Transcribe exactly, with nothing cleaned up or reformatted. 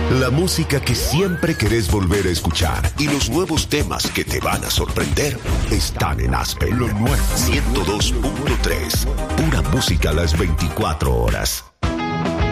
La música que siempre querés volver a escuchar y los nuevos temas que te van a sorprender están en Aspen. Lo nuevo ciento dos punto tres. Pura música a las veinticuatro horas.